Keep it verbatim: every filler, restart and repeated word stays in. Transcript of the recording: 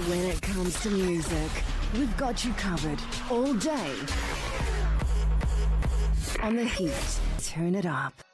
When it comes to music, we've got you covered all day. On The Heat, turn it up.